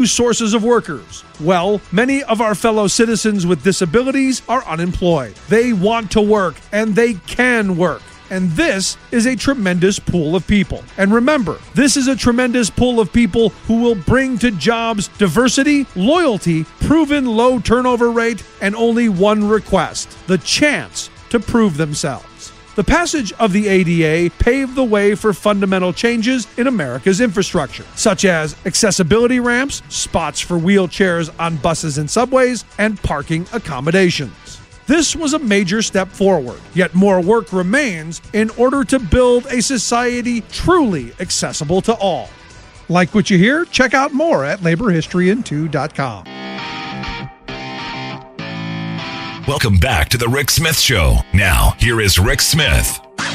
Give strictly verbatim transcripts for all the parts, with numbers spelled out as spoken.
sources of workers. Well, many of our fellow citizens with disabilities are unemployed. They want to work, and they can work. And this is a tremendous pool of people. And remember, this is a tremendous pool of people who will bring to jobs diversity, loyalty, proven low turnover rate, and only one request: the chance to prove themselves. The passage of the A D A paved the way for fundamental changes in America's infrastructure, such as accessibility ramps, spots for wheelchairs on buses and subways, and parking accommodations. This was a major step forward, yet more work remains in order to build a society truly accessible to all. Like what you hear? Check out more at labor history in two dot com. Welcome back to the Rick Smith Show. Now, here is Rick Smith.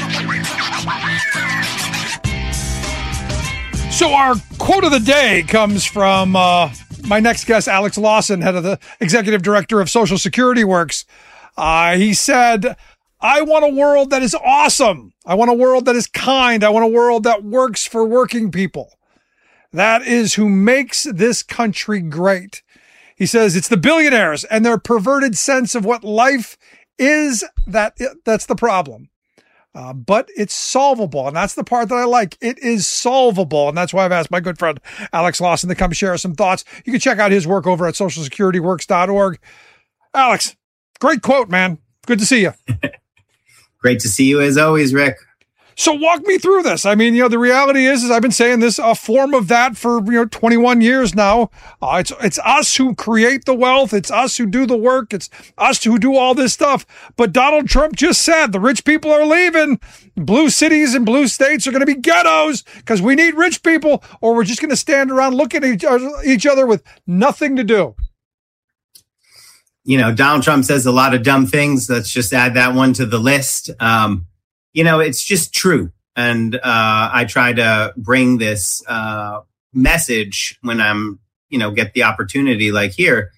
So our quote of the day comes from uh, my next guest, Alex Lawson, head of the executive director of Social Security Works. Uh, he said, I want a world that is awesome. I want a world that is kind. I want a world that works for working people. That is who makes this country great. He says it's the billionaires and their perverted sense of what life is that that's the problem. Uh, but it's solvable. And that's the part that I like. It is solvable. And that's why I've asked my good friend Alex Lawson to come share some thoughts. You can check out his work over at social security works dot org. Alex, great quote, man. Good to see you. Great to see you as always, Rick. So walk me through this. I mean, you know, the reality is, is I've been saying this, a form of that for, you know, twenty-one years now. Uh, it's, it's us who create the wealth. It's us who do the work. It's us who do all this stuff. But Donald Trump just said the rich people are leaving. Blue cities and blue states are going to be ghettos because we need rich people, or we're just going to stand around looking at each other, each other with nothing to do. You know, Donald Trump says a lot of dumb things. Let's just add that one to the list. Um, You know, it's just true. And uh, I try to bring this uh, message when I'm, you know, get the opportunity like here.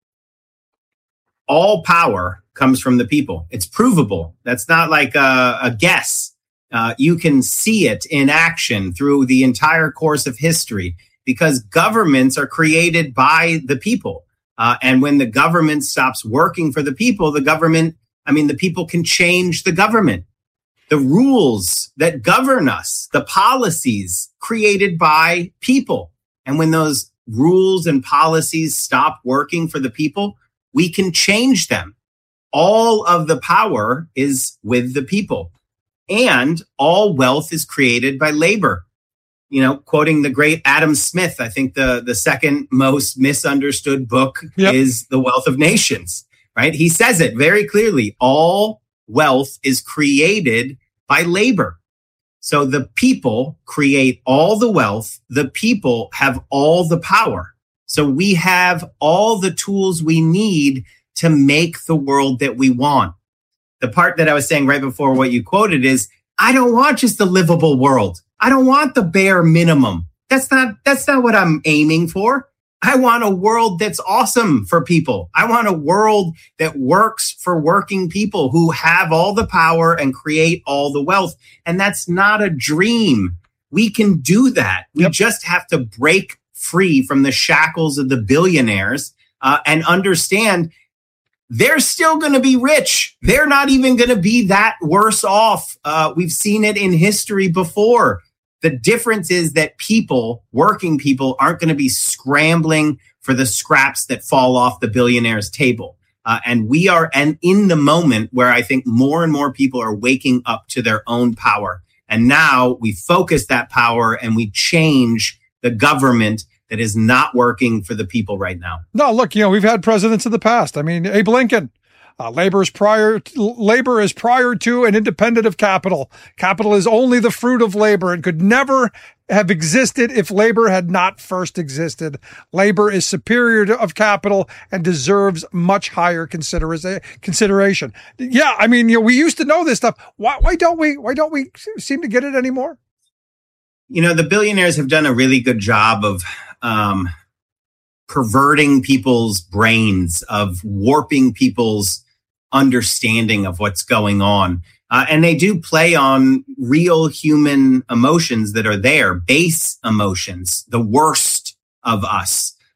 All power comes from the people. It's provable. That's not like a, a guess. Uh, you can see it in action through the entire course of history because governments are created by the people. Uh, and when the government stops working for the people, the government, I mean, the people can change the government. The rules that govern us, the policies created by people. And when those rules and policies stop working for the people, we can change them. All of the power is with the people. And all wealth is created by labor. You know, quoting the great Adam Smith, I think the, the second most misunderstood book yep. is The Wealth of Nations, right? He says it very clearly. All wealth is created by labor. So the people create all the wealth. The people have all the power. So we have all the tools we need to make the world that we want. The part that I was saying right before what you quoted is, I don't want just a livable world. I don't want the bare minimum. That's not, that's not what I'm aiming for. I want a world that's awesome for people. I want a world that works for working people who have all the power and create all the wealth. And that's not a dream. We can do that. We yep. just have to break free from the shackles of the billionaires uh, and understand they're still going to be rich. They're not even going to be that worse off. Uh, we've seen it in history before. The difference is that people, working people, aren't going to be scrambling for the scraps that fall off the billionaire's table. Uh, and we are and in the moment where I think more and more people are waking up to their own power. And now we focus that power and we change the government that is not working for the people right now. No, look, you know, we've had presidents in the past. I mean, Abe Lincoln. Uh, labor is prior to, labor is prior to and independent of capital. Capital is only the fruit of labor and could never have existed if labor had not first existed. Labor is superior to of capital and deserves much higher considera- consideration. Yeah, I mean, you know, we used to know this stuff. Why, why don't we? Why don't we seem to get it anymore? You know, the billionaires have done a really good job of um, perverting people's brains, of warping people's understanding of what's going on. Uh, and they do play on real human emotions that are there, base emotions, the worst of us.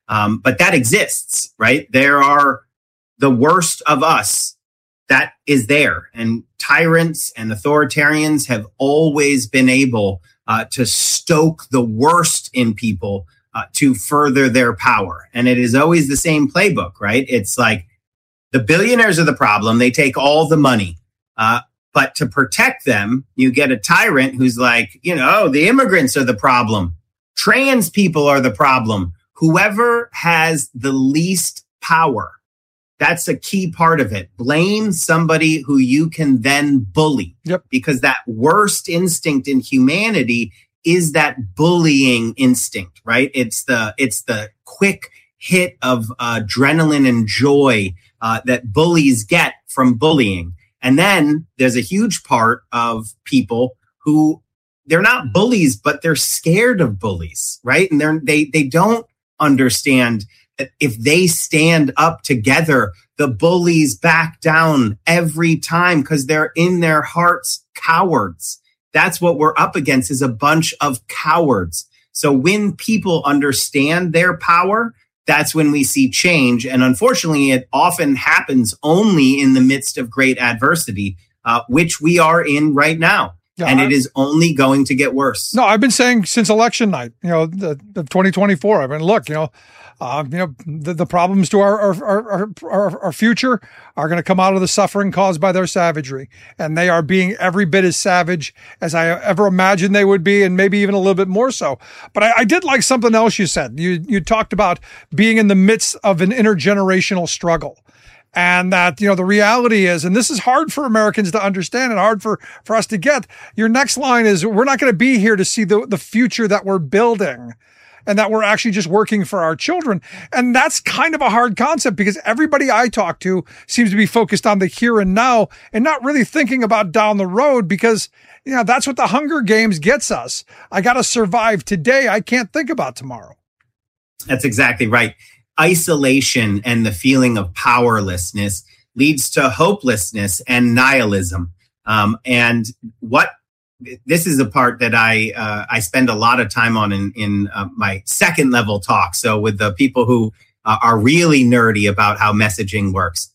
Um, but that exists, right? There are the worst of us that is there. And tyrants and authoritarians have always been able uh, to stoke the worst in people uh, to further their power. And it is always the same playbook, right? It's like the billionaires are the problem. They take all the money. Uh, but to protect them, you get a tyrant who's like, you know, oh, the immigrants are the problem. Trans people are the problem. Whoever has the least power, that's a key part of it. Blame somebody who you can then bully. Yep. Because that worst instinct in humanity is that bullying instinct, right? It's the it's the quick hit of uh, adrenaline and joy uh, that bullies get from bullying. And then there's a huge part of people who they're not bullies, but they're scared of bullies, right? And they're they they don't understand that if they stand up together, the bullies back down every time because they're in their hearts cowards. That's what we're up against, is a bunch of cowards. So when people understand their power, that's when we see change. And unfortunately, it often happens only in the midst of great adversity, uh, which we are in right now. Yeah, and it is only going to get worse. No, I've been saying since election night, you know, the, the twenty twenty-four, I mean, look, you know, uh, you know, the, the problems to our, our, our, our, our future are going to come out of the suffering caused by their savagery. And they are being every bit as savage as I ever imagined they would be, and maybe even a little bit more so. But I, I did like something else you said. You, you talked about being in the midst of an intergenerational struggle. And that, you know, the reality is, and this is hard for Americans to understand and hard for, for us to get, your next line is, we're not going to be here to see the, the future that we're building and that we're actually just working for our children. And that's kind of a hard concept because everybody I talk to seems to be focused on the here and now and not really thinking about down the road because, you know, that's what the Hunger Games gets us. I got to survive today. I can't think about tomorrow. That's exactly right. Isolation and the feeling of powerlessness leads to hopelessness and nihilism. Um, and what this is a part that I uh, I spend a lot of time on in in uh, my second level talk. So with the people who uh, are really nerdy about how messaging works,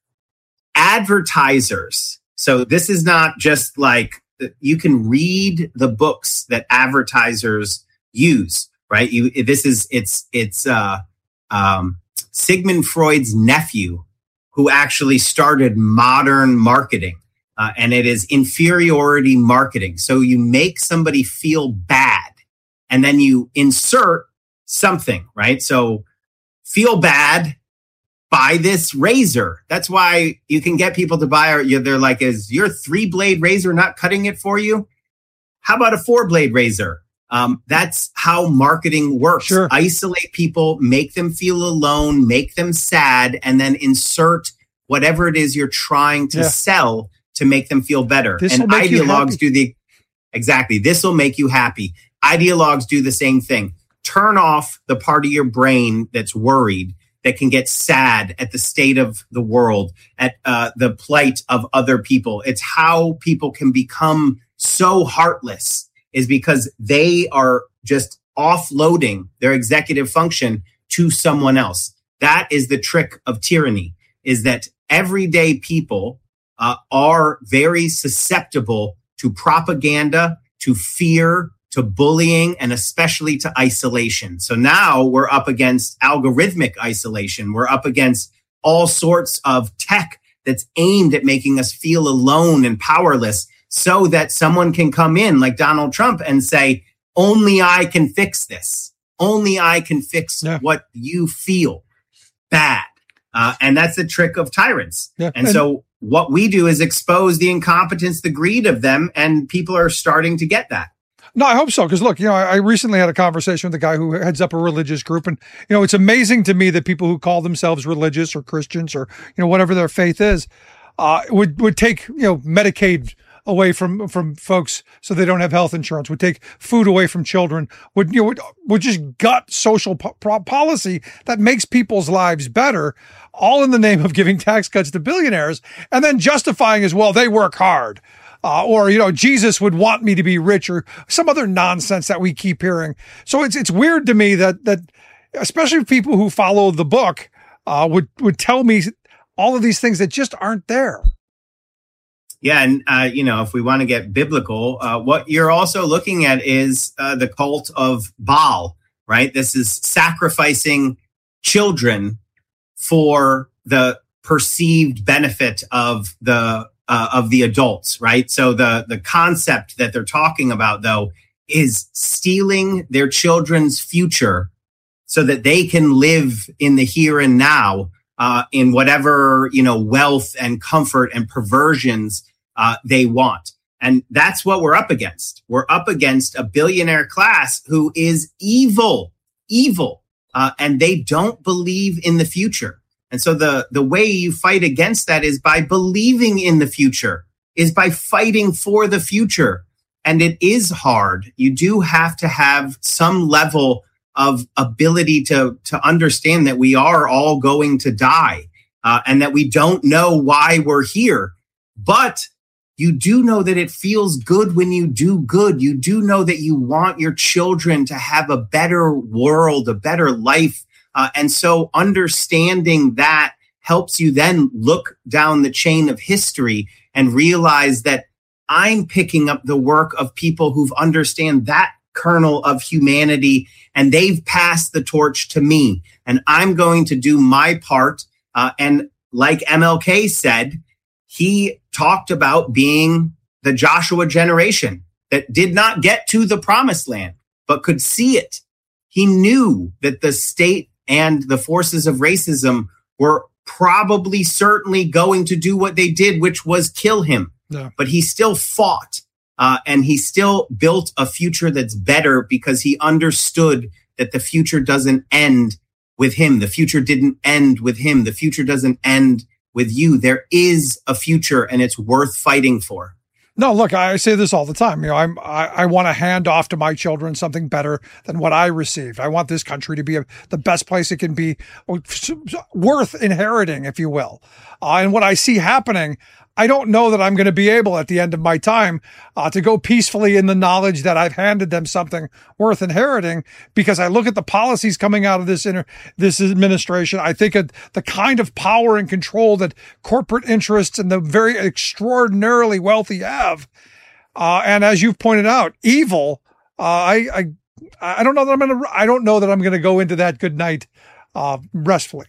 advertisers. So this is not just like you can read the books that advertisers use, right? You this is it's it's. Uh, Um, Sigmund Freud's nephew, who actually started modern marketing, uh, and it is inferiority marketing. So you make somebody feel bad, and then you insert something, right? So feel bad, buy this razor. That's why you can get people to buy. Or they're like, "Is your three blade razor not cutting it for you? How about a four blade razor?" Um, that's how marketing works. Sure. Isolate people, make them feel alone, make them sad, and then insert whatever it is you're trying to yeah. sell to make them feel better. This and ideologues do the exactly. This will make you happy. Ideologues do the same thing. Turn off the part of your brain that's worried, that can get sad at the state of the world, at uh, the plight of other people. It's how people can become so heartless, is because they are just offloading their executive function to someone else. That is the trick of tyranny, is that everyday people uh, are very susceptible to propaganda, to fear, to bullying, and especially to isolation. So now we're up against algorithmic isolation. We're up against all sorts of tech that's aimed at making us feel alone and powerless, so that someone can come in like Donald Trump and say, only I can fix this. Only I can fix yeah. what you feel bad. Uh, and that's the trick of tyrants. Yeah. And, and so what we do is expose the incompetence, the greed of them, and people are starting to get that. No, I hope so. Because look, you know, I recently had a conversation with a guy who heads up a religious group. And, you know, it's amazing to me that people who call themselves religious or Christians or, you know, whatever their faith is, uh, would, would take, you know, Medicaid away from, from folks so they don't have health insurance, would take food away from children, would, you know, would, would just gut social po- policy that makes people's lives better, all in the name of giving tax cuts to billionaires and then justifying as well, they work hard. Uh, or, you know, Jesus would want me to be rich or some other nonsense that we keep hearing. So it's, it's weird to me that, that, especially people who follow the book, uh, would, would tell me all of these things that just aren't there. Yeah. And, uh, you know, if we want to get biblical, uh, what you're also looking at is uh, the cult of Baal, right? This is sacrificing children for the perceived benefit of the uh, of the adults, right? So the the concept that they're talking about, though, is stealing their children's future so that they can live in the here and now uh, in whatever, you know, wealth and comfort and perversions uh, they want. And that's what we're up against. We're up against a billionaire class who is evil, evil, uh, and they don't believe in the future. And so the, the way you fight against that is by believing in the future, is by fighting for the future. And it is hard. You do have to have some level of ability to, to understand that we are all going to die uh, and that we don't know why we're here. But you do know that it feels good when you do good. You do know that you want your children to have a better world, a better life. Uh, and so understanding that helps you then look down the chain of history and realize that I'm picking up the work of people who've understand that kernel of humanity, and they've passed the torch to me. And I'm going to do my part. Uh, and like M L K said, he talked about being the Joshua generation that did not get to the promised land, but could see it. He knew that the state and the forces of racism were probably certainly going to do what they did, which was kill him. Yeah. But he still fought uh, and he still built a future that's better because he understood that the future doesn't end with him. The future didn't end with him. The future doesn't end with you. There is a future and it's worth fighting for. No, look, I say this all the time. You know, I'm, I, I want to hand off to my children something better than what I received. I want this country to be a, the best place it can be, worth inheriting, if you will. Uh, and what I see happening, I don't know that I'm going to be able at the end of my time uh, to go peacefully in the knowledge that I've handed them something worth inheriting, because I look at the policies coming out of this inter- this administration. I think of the kind of power and control that corporate interests and the very extraordinarily wealthy have. Uh, and as you've pointed out, evil. Uh, I, I I don't know that I'm going to. I don't know that I'm going to go into that good night uh, restfully.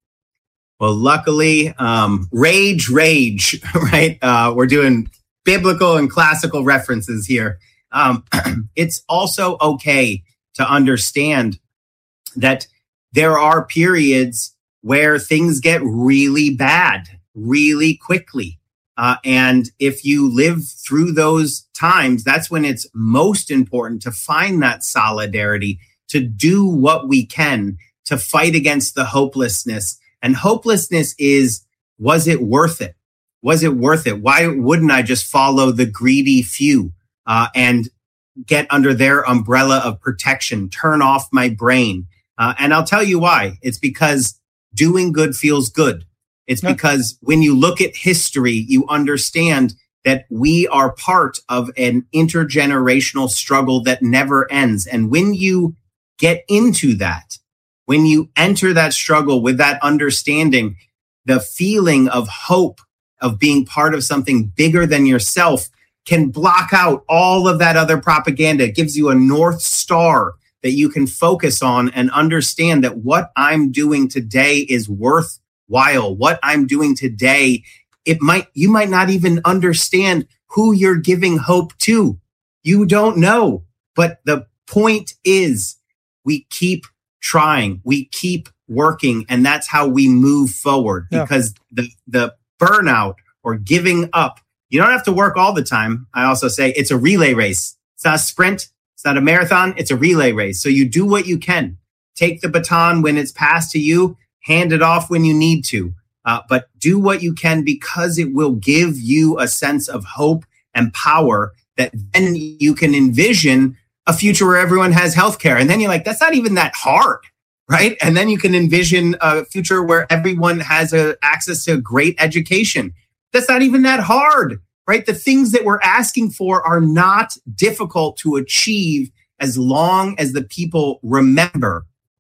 Well, luckily, um, rage, rage, right? Uh, we're doing biblical and classical references here. Um, it's also okay to understand that there are periods where things get really bad, really quickly. Uh, and if you live through those times, that's when it's most important to find that solidarity, to do what we can to fight against the hopelessness. And hopelessness is, was it worth it? Was it worth it? Why wouldn't I just follow the greedy few uh, and get under their umbrella of protection, turn off my brain? Uh, and I'll tell you why. It's because doing good feels good. It's yeah. because when you look at history, you understand that we are part of an intergenerational struggle that never ends. And when you get into that, when you enter that struggle with that understanding, the feeling of hope, of being part of something bigger than yourself, can block out all of that other propaganda. It gives you a North Star that you can focus on and understand that what I'm doing today is worthwhile. What I'm doing today, it might, you might not even understand who you're giving hope to. You don't know. But the point is, we keep trying, we keep working, and that's how we move forward. Yeah. Because the the burnout or giving up, you don't have to work all the time. I also say it's a relay race. It's not a sprint. It's not a marathon. It's a relay race. So you do what you can. Take the baton when it's passed to you. Hand it off when you need to. Uh, but do what you can, because it will give you a sense of hope and power that then you can envision a future where everyone has healthcare. And then you're like, that's not even that hard, right? And then you can envision a future where everyone has a, access to great education. That's not even that hard, right? The things that we're asking for are not difficult to achieve as long as the people remember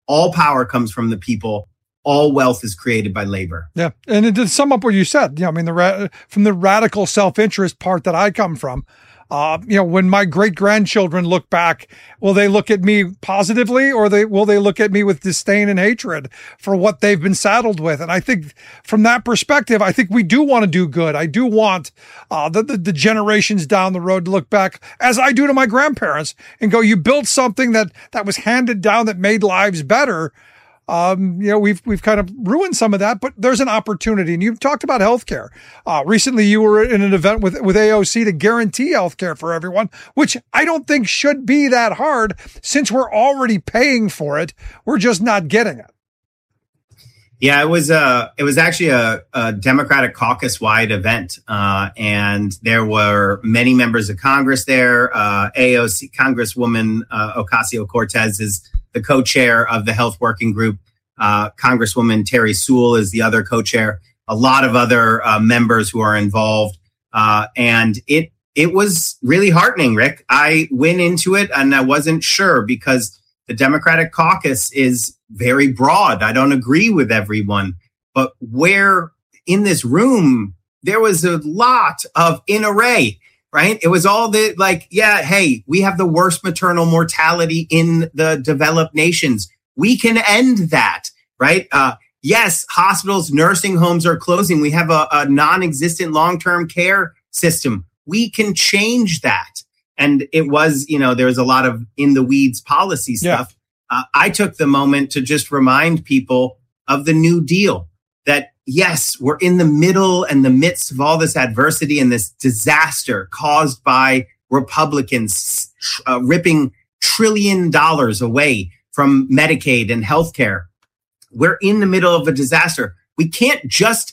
all power comes from the people. All wealth is created by labor. Yeah. And to sum up what you said, you know, I mean, the ra- from the radical self-interest part that I come from, uh, you know, when my great-grandchildren look back, will they look at me positively, or they will they look at me with disdain and hatred for what they've been saddled with? And I think from that perspective, I think we do want to do good. I do want uh, the, the, the generations down the road to look back, as I do to my grandparents, and go, you built something that, that was handed down that made lives better. Um, you know, we've, we've kind of ruined some of that, but there's an opportunity. And you've talked about healthcare. Uh, recently you were in an event with, with A O C to guarantee healthcare for everyone, which I don't think should be that hard since we're already paying for it. We're just not getting it. Yeah, it was uh it was actually a, a Democratic caucus-wide event, uh, and there were many members of Congress there. Uh, A O C Congresswoman uh, Ocasio-Cortez is the co-chair of the Health Working Group. Uh, Congresswoman Terry Sewell is the other co-chair. A lot of other uh, members who are involved, uh, and it it was really heartening, Rick. I went into it and I wasn't sure because the Democratic caucus is very broad. I don't agree with everyone, but where in this room, there was a lot of in array, right? It was all the like, yeah, hey, we have the worst maternal mortality in the developed nations. We can end that, right? Uh, yes, hospitals, nursing homes are closing. We have a, a non-existent long-term care system. We can change that. And it was, you know, there was a lot of in the weeds policy stuff. Yeah. Uh, I took the moment to just remind people of the New Deal, that yes, we're in the middle and the midst of all this adversity and this disaster caused by Republicans uh, ripping trillion dollars away from Medicaid and healthcare. We're in the middle of a disaster. We can't just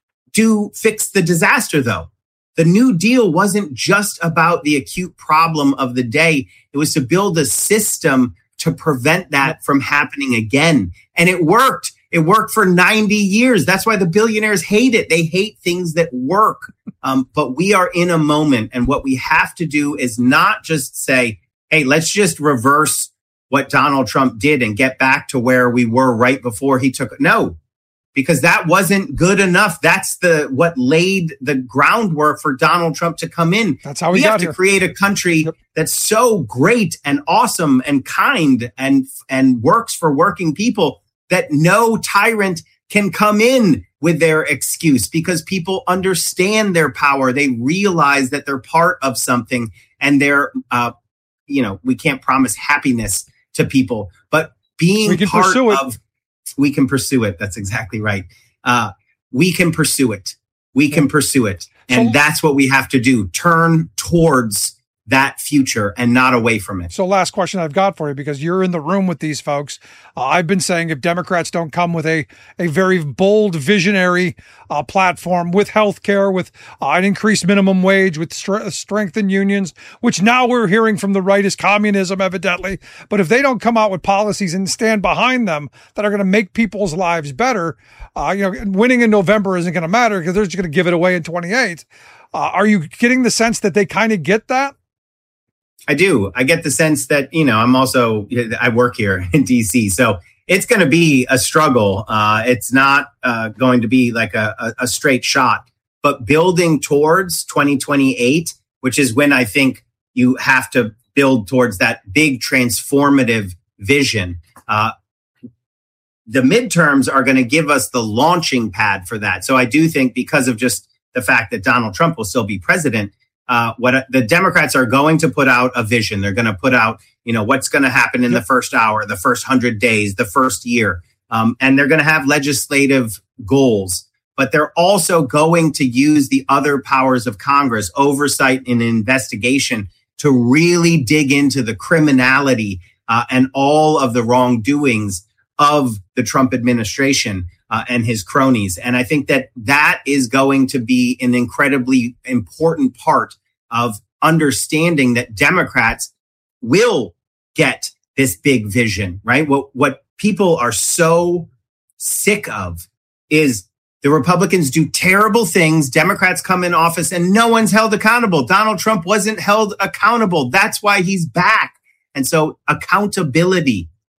do fix the disaster, though. The New Deal wasn't just about the acute problem of the day. It was to build a system to prevent that from happening again. And it worked. It worked for ninety years. That's why the billionaires hate it. They hate things that work. Um, but we are in a moment. And what we have to do is not just say, hey, let's just reverse what Donald Trump did and get back to where we were right before he took it. No, because that wasn't good enough. That's the what laid the groundwork for Donald Trump to come in. That's how we, we got have here. to create a country yep. that's so great and awesome and kind and and works for working people that no tyrant can come in with their excuse, because people understand their power. They realize that they're part of something, and they're, uh, you know, we can't promise happiness to people, but being we can part pursue it. of, we can pursue it. That's exactly right. Uh, we can pursue it. We can pursue it. And so, that's what we have to do. Turn towards that future and not away from it. So last question I've got for you, because you're in the room with these folks. Uh, I've been saying if Democrats don't come with a, a very bold, visionary uh, platform with healthcare, with uh, an increased minimum wage, with stre- strengthened unions, which now we're hearing from the right is communism, evidently. But if they don't come out with policies and stand behind them that are going to make people's lives better, uh, you know, winning in November isn't going to matter because they're just going to give it away in twenty-eight. Uh, are you getting the sense that they kind of get that? I do. I get the sense that, you know, I'm also, I work here in D C, so it's going to be a struggle. Uh, it's not uh, going to be like a, a, a straight shot, but building towards twenty twenty-eight, which is when I think you have to build towards that big transformative vision. Uh, the midterms are going to give us the launching pad for that. So I do think, because of just the fact that Donald Trump will still be president, Uh, what the Democrats are going to put out a vision. They're going to put out, you know, what's going to happen in the first hour, the first hundred days, the first year. Um, and they're going to have legislative goals, but they're also going to use the other powers of Congress, oversight and investigation, to really dig into the criminality uh, and all of the wrongdoings of the Trump administration uh, and his cronies. And I think that that is going to be an incredibly important part of understanding that Democrats will get this big vision, right? What, what people are so sick of is the Republicans do terrible things. Democrats come in office and no one's held accountable. Donald Trump wasn't held accountable. That's why he's back. And so accountability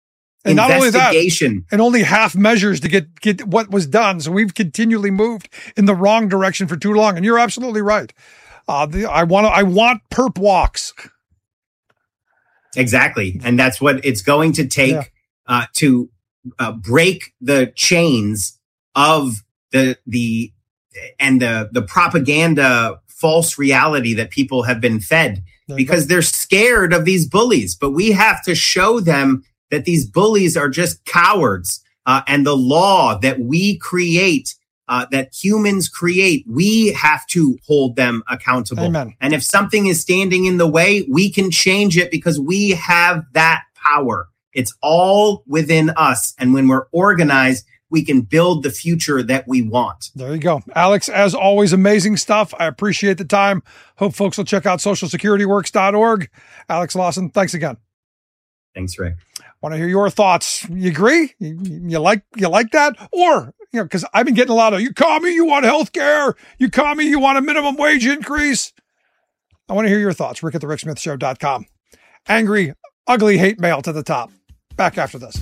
And not only that, investigation. and only half measures to get, get what was done. So we've continually moved in the wrong direction for too long. And you're absolutely right. Uh, the, I want to, I want perp walks. Exactly. And that's what it's going to take yeah. uh, to uh, break the chains of the, the, and the, the propaganda false reality that people have been fed because they're scared of these bullies. But we have to show them that these bullies are just cowards, uh, and the law that we create, uh, that humans create, we have to hold them accountable. Amen. And if something is standing in the way, we can change it because we have that power. It's all within us. And when we're organized, we can build the future that we want. There you go. Alex, as always, amazing stuff. I appreciate the time. Hope folks will check out social security works dot org. Alex Lawson, thanks again. Thanks, Rick. Want to hear your thoughts? You agree? You, you like you like that? Or, you know, because I've been getting a lot of, you call me, you want health care. You call me, you want a minimum wage increase. I want to hear your thoughts. Rick at the rick smith show dot com. Angry, ugly hate mail to the top. Back after this.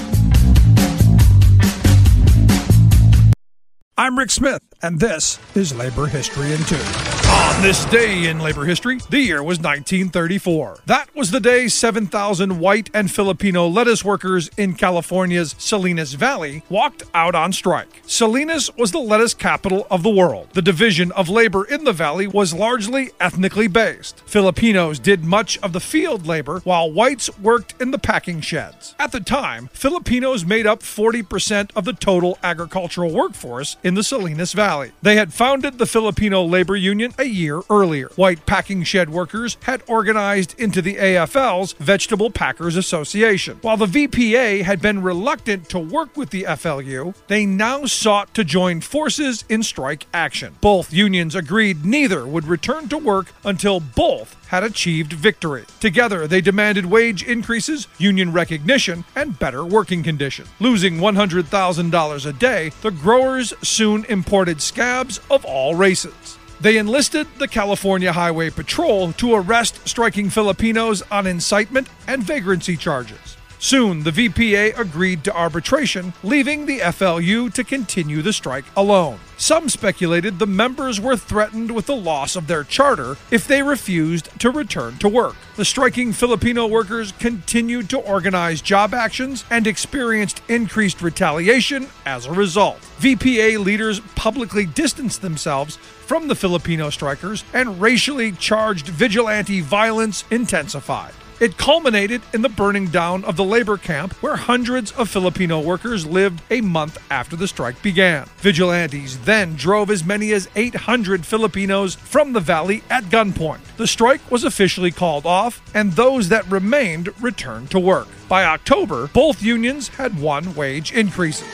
I'm Rick Smith, and this is Labor History in Two. On this day in labor history, the year was nineteen thirty-four. That was the day seven thousand white and Filipino lettuce workers in California's Salinas Valley walked out on strike. Salinas was the lettuce capital of the world. The division of labor in the valley was largely ethnically based. Filipinos did much of the field labor, while whites worked in the packing sheds. At the time, Filipinos made up forty percent of the total agricultural workforce in the Salinas Valley. They had founded the Filipino Labor Union a year earlier. White packing shed workers had organized into the A F L's Vegetable Packers Association. While the V P A had been reluctant to work with the F L U, they now sought to join forces in strike action. Both unions agreed neither would return to work until both had achieved victory. Together, they demanded wage increases, union recognition, and better working conditions. Losing one hundred thousand dollars a day, the growers soon imported scabs of all races. They enlisted the California Highway Patrol to arrest striking Filipinos on incitement and vagrancy charges. Soon, the V P A agreed to arbitration, leaving the F L U to continue the strike alone. Some speculated the members were threatened with the loss of their charter if they refused to return to work. The striking Filipino workers continued to organize job actions and experienced increased retaliation as a result. V P A leaders publicly distanced themselves from the Filipino strikers, and racially charged vigilante violence intensified. It culminated in the burning down of the labor camp where hundreds of Filipino workers lived a month after the strike began. Vigilantes then drove as many as eight hundred Filipinos from the valley at gunpoint. The strike was officially called off, and those that remained returned to work. By October, both unions had won wage increases.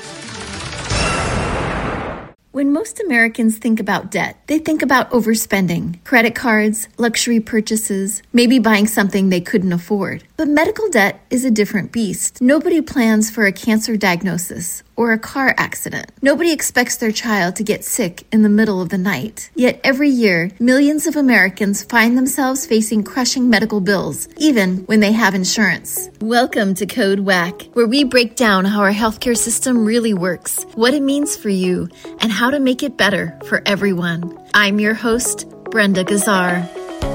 When most Americans think about debt, they think about overspending, credit cards, luxury purchases, maybe buying something they couldn't afford. But medical debt is a different beast. Nobody plans for a cancer diagnosis or a car accident. Nobody expects their child to get sick in the middle of the night. Yet every year, millions of Americans find themselves facing crushing medical bills, even when they have insurance. Welcome to Code Whack, where we break down how our healthcare system really works, what it means for you, and how to make it better for everyone. I'm your host, Brenda Gazzar.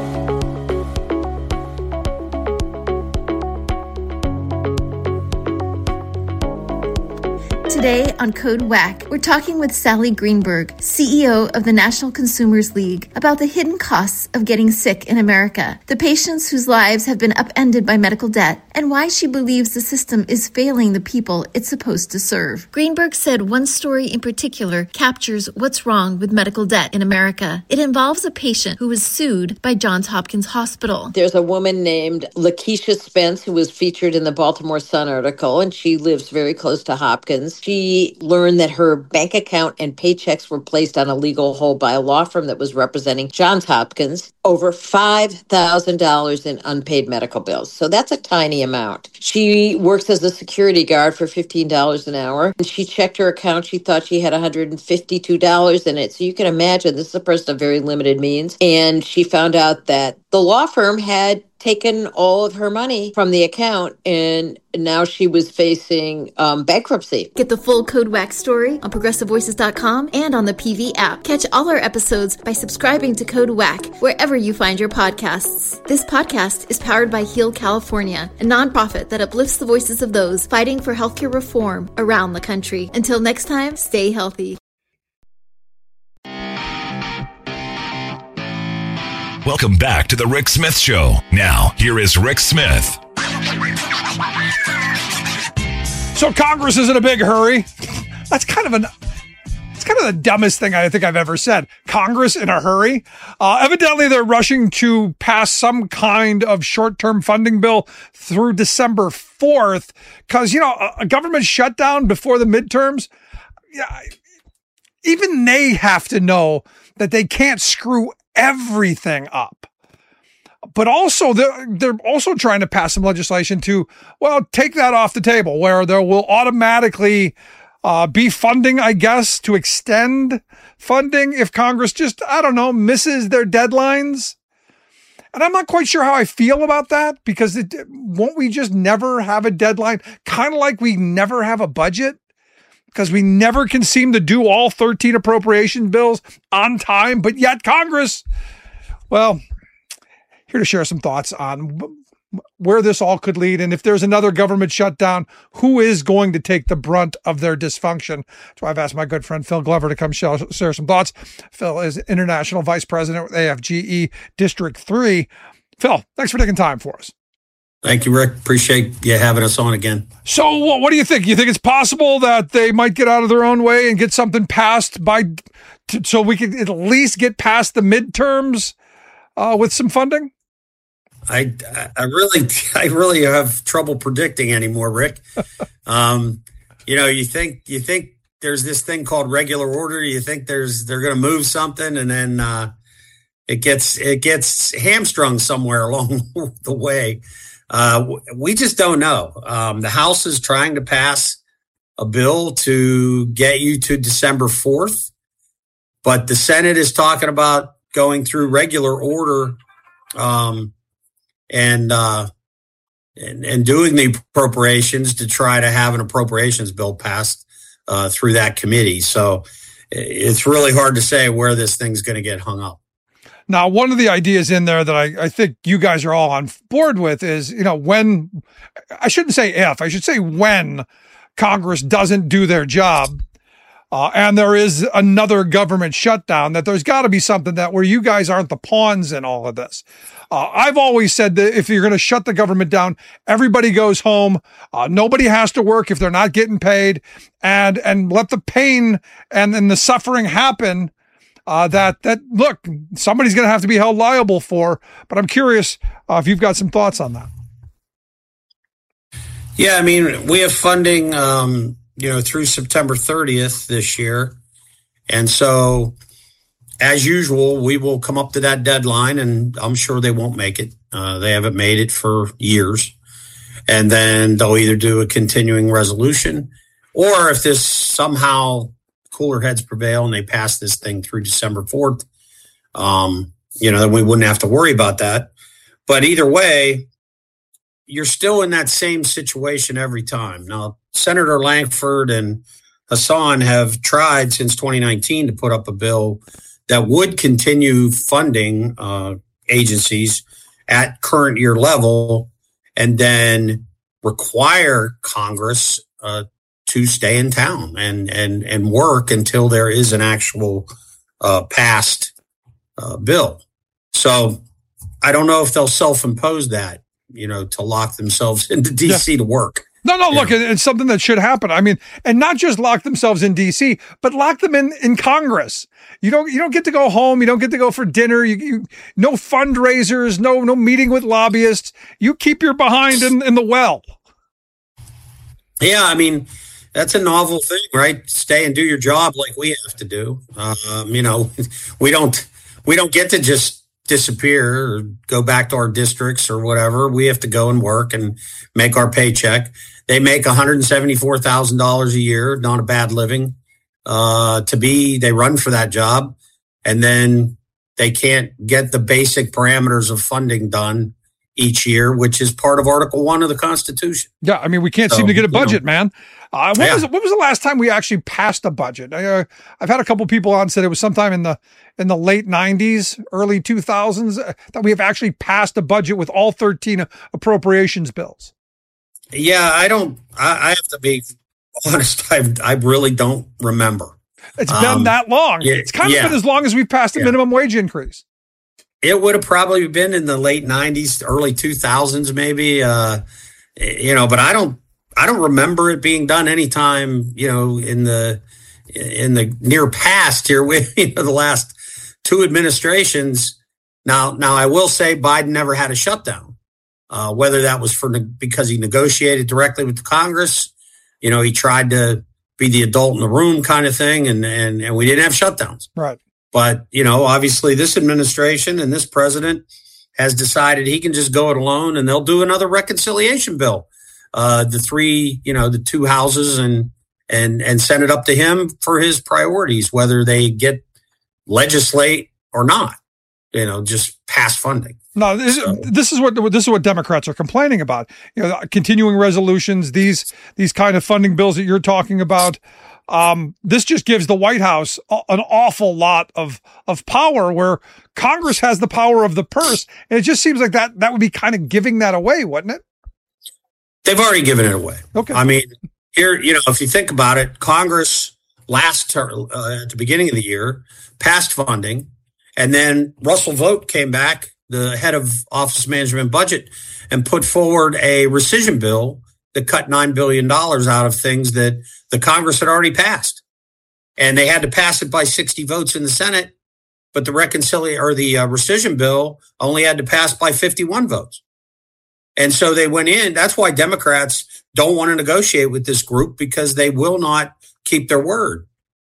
Today on Code Whack, we're talking with Sally Greenberg, C E O of the National Consumers League, about the hidden costs of getting sick in America, the patients whose lives have been upended by medical debt, and why she believes the system is failing the people it's supposed to serve. Greenberg said one story in particular captures what's wrong with medical debt in America. It involves a patient who was sued by Johns Hopkins Hospital. There's a woman named Lakeisha Spence who was featured in the Baltimore Sun article, and she lives very close to Hopkins. She learned that her bank account and paychecks were placed on a legal hold by a law firm that was representing Johns Hopkins, over five thousand dollars in unpaid medical bills. So that's a tiny amount. She works as a security guard for fifteen dollars an hour. And she checked her account. She thought she had one hundred fifty-two dollars in it. So you can imagine this is a person of very limited means. And she found out that the law firm had taken all of her money from the account, and now she was facing um, bankruptcy. Get the full Code Wax story on progressive voices dot com and on the P V app. Catch all our episodes by subscribing to Code Whack wherever you find your podcasts. This podcast is powered by Heal California, a nonprofit that uplifts the voices of those fighting for healthcare reform around the country. Until next time, stay healthy. Welcome back to the Rick Smith Show. Now, here is Rick Smith. So Congress is in a big hurry. That's kind of an, it's kind of the dumbest thing I think I've ever said. Congress in a hurry. Uh, evidently, they're rushing to pass some kind of short-term funding bill through December fourth because, you know, a, a government shutdown before the midterms, yeah, even they have to know that they can't screw everything up. But also, they're, they're also trying to pass some legislation to, well, take that off the table, where there will automatically uh, be funding, I guess, to extend funding if Congress just, I don't know, misses their deadlines. And I'm not quite sure how I feel about that, because it, won't we just never have a deadline? Kind of like we never have a budget, because we never can seem to do all thirteen appropriation bills on time, but yet Congress, well, here to share some thoughts on where this all could lead. And if there's another government shutdown, who is going to take the brunt of their dysfunction? So I've asked my good friend Phil Glover to come share, share some thoughts. Phil is International Vice President with A F G E District three. Phil, thanks for taking time for us. Thank you, Rick. Appreciate you having us on again. So what do you think? You think it's possible that they might get out of their own way and get something passed by, t- so we could at least get past the midterms uh, with some funding? I, I really, I really have trouble predicting anymore, Rick. um, you know, you think, you think there's this thing called regular order. You think there's, they're going to move something, and then uh, it gets, it gets hamstrung somewhere along the way. Uh, we just don't know. Um, the House is trying to pass a bill to get you to December fourth, but the Senate is talking about going through regular order, um, and, uh, and, and doing the appropriations to try to have an appropriations bill passed, uh, through that committee. So it's really hard to say where this thing's going to get hung up. Now, one of the ideas in there that I, I think you guys are all on board with is, you know, when, I shouldn't say if, I should say when Congress doesn't do their job, uh, and there is another government shutdown, that there's got to be something that where you guys aren't the pawns in all of this. Uh, I've always said that if you're going to shut the government down, everybody goes home. Uh, nobody has to work if they're not getting paid, and, and let the pain and, and the suffering happen. Uh, that, that look, somebody's going to have to be held liable for, but I'm curious uh, if you've got some thoughts on that. Yeah, I mean, we have funding, um, you know, through September thirtieth this year. And so, as usual, we will come up to that deadline, and I'm sure they won't make it. Uh, they haven't made it for years. And then they'll either do a continuing resolution, or if this somehow cooler heads prevail and they pass this thing through December fourth, um, you know, then we wouldn't have to worry about that. But either way, you're still in that same situation every time. Now, Senator Lankford and Hassan have tried since twenty nineteen to put up a bill that would continue funding uh, agencies at current year level, and then require Congress uh, to stay in town and and and work until there is an actual uh, passed uh, bill. So I don't know if they'll self-impose that, you know, to lock themselves into D C yeah. to work. No, no, look, know. It's something that should happen. I mean, and not just lock themselves in D C, but lock them in, in Congress. You don't you don't get to go home. You don't get to go for dinner. You, you no fundraisers, no no meeting with lobbyists. You keep your behind in, in the well. Yeah, I mean, that's a novel thing, right? Stay and do your job like we have to do. Um, you know, we don't we don't get to just disappear or go back to our districts or whatever. We have to go and work and make our paycheck. They make one hundred seventy-four thousand dollars a year, not a bad living. Uh, to be, they run for that job, and then They can't get the basic parameters of funding done each year, which is part of Article One of the Constitution. Yeah, I mean, we can't so, seem to get a budget, you know, man. Uh, what yeah. was what was the last time we actually passed a budget? I, uh, I've had a couple people on said it was sometime in the in the late nineties, early two thousands uh, that we have actually passed a budget with all thirteen appropriations bills. Yeah, I don't. I, I have to be honest. I I really don't remember. It's been um, that long. Yeah, it's kind of yeah. been as long as we've passed a yeah. minimum wage increase. It would have probably been in the late nineties, early two thousands, maybe. Uh, you know, but I don't. I don't remember it being done anytime. You know, in the in the near past here with you know, the last two administrations. Now, now I will say Biden never had a shutdown. Uh, whether that was for because he negotiated directly with the Congress, you know, he tried to be the adult in the room kind of thing, and and and we didn't have shutdowns. Right. But, you know, obviously this administration and this president has decided he can just go it alone, and they'll do another reconciliation bill. Uh, the three, you know, the two houses and and and send it up to him for his priorities, whether they get legislate or not, you know, just pass funding. No, this, so. this is what this is what Democrats are complaining about. You know, continuing resolutions, these these kind of funding bills that you're talking about. Um, this just gives the White House an awful lot of of power, where Congress has the power of the purse, and it just seems like that that would be kind of giving that away, wouldn't it? They've already given it away. Okay. I mean, here, you know, if you think about it, Congress last term, uh, at the beginning of the year passed funding, and then Russell Vought came back, the head of Office Management Budget, and put forward a rescission bill that cut nine billion dollars out of things that the Congress had already passed. And they had to pass it by sixty votes in the Senate, but the reconciliation or the uh, rescission bill only had to pass by fifty-one votes. And so they went in. That's why Democrats don't want to negotiate with this group, because they will not keep their word.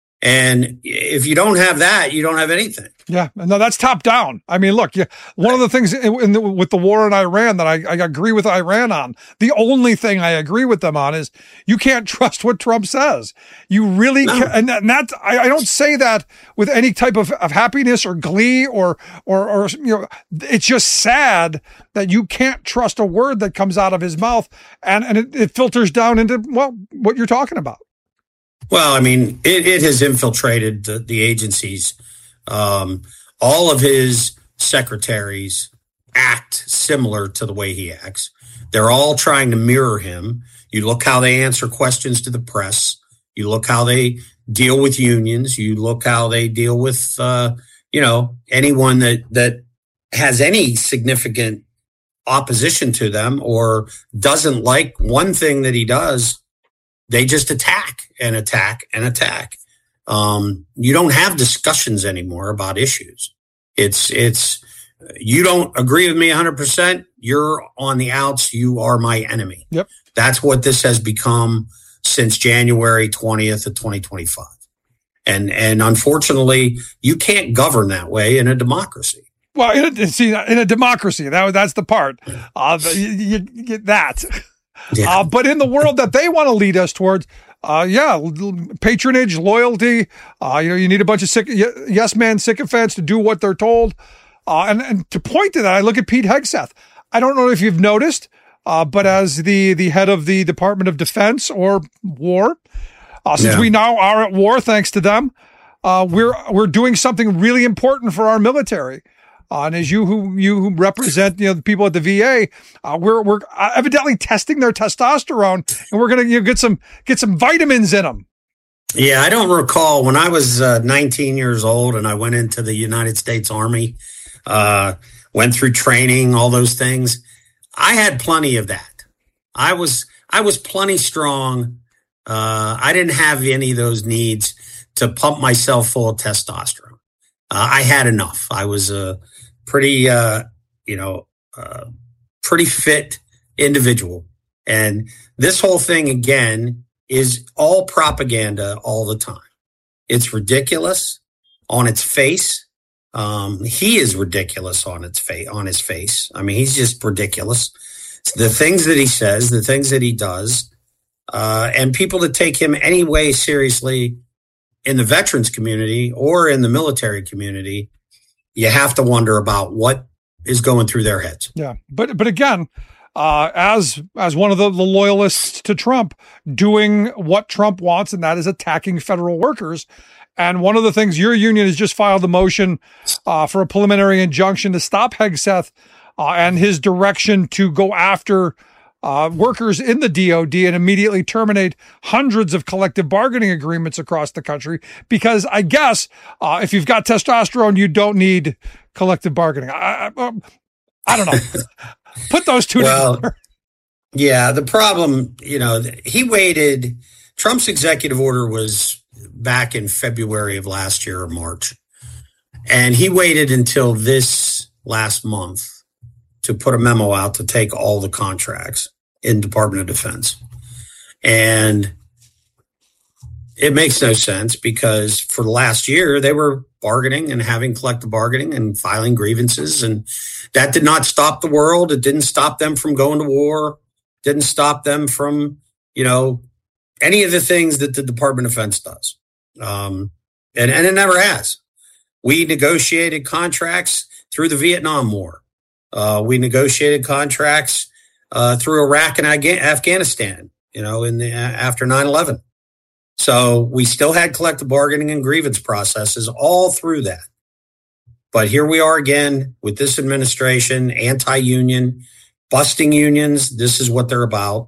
And if you don't have that, you don't have anything. Yeah, no, that's top down. I mean, look, yeah, one of the things in the, with the war in Iran that I, I agree with Iran on, the only thing I agree with them on is you can't trust what Trump says. You really no. can, and, and that I, I don't say that with any type of, of happiness or glee or or or you know, it's just sad that you can't trust a word that comes out of his mouth, and and it, it filters down into well what you're talking about. Well, I mean, it, it has infiltrated the, the agencies. Um, all of his secretaries act similar to the way he acts. They're all trying to mirror him. You look how they answer questions to the press. You look how they deal with unions. You look how they deal with, uh, you know, anyone that, that has any significant opposition to them or doesn't like one thing that he does. They just attack and attack and attack. Um, you don't have discussions anymore about issues. It's, it's, you don't agree with me one hundred percent. You're on the outs. You are my enemy. Yep. That's what this has become since January twentieth of twenty twenty-five. And, and unfortunately, you can't govern that way in a democracy. Well, in a, see, in a democracy, that that's the part. Uh, you, you get that. Yeah. Uh, but in the world that they want to lead us towards, uh, yeah, patronage, loyalty. Uh, you know, you need a bunch of sick, yes man sycophants to do what they're told. Uh, and, and to point to that, I look at Pete Hegseth. I don't know if you've noticed, uh, but as the, the head of the Department of Defense or War, uh, since yeah. we now are at war, thanks to them, uh, we're we're doing something really important for our military. Uh, and as you who you who represent, you know, the people at the V A, uh, we're we're evidently testing their testosterone, and we're gonna you know, get some get some vitamins in them. Yeah, I don't recall when I was uh, nineteen years old and I went into the United States Army, uh, went through training, all those things. I had plenty of that. I was I was plenty strong. Uh, I didn't have any of those needs to pump myself full of testosterone. Uh, I had enough. I was a pretty, uh, you know, uh, pretty fit individual. And this whole thing, again, is all propaganda all the time. It's ridiculous on its face. Um, he is ridiculous on its face, on his face. I mean, he's just ridiculous. The things that he says, the things that he does, uh, and people that take him any way seriously in the veterans community or in the military community, you have to wonder about what is going through their heads. Yeah. But, but again, uh, as, as one of the, the loyalists to Trump, doing what Trump wants, and that is attacking federal workers. And one of the things, your union has just filed a motion uh, for a preliminary injunction to stop Hegseth uh, and his direction to go after uh, workers in the D O D and immediately terminate hundreds of collective bargaining agreements across the country. Because I guess uh, if you've got testosterone, you don't need collective bargaining. I, I, I don't know. Put those two well, together. Yeah, the problem, you know, he waited. Trump's executive order was back in February of last year or March. And he waited until this last month to put a memo out to take all the contracts in Department of Defense. And it makes no sense because for the last year, they were bargaining and having collective bargaining and filing grievances. And that did not stop the world. It didn't stop them from going to war. Didn't stop them from, you know, any of the things that the Department of Defense does. Um, and, and it never has. We negotiated contracts through the Vietnam War. Uh, we negotiated contracts uh, through Iraq and Ag- Afghanistan, you know, in the, after nine eleven. So we still had collective bargaining and grievance processes all through that. But here we are again with this administration, anti-union, busting unions. This is what they're about.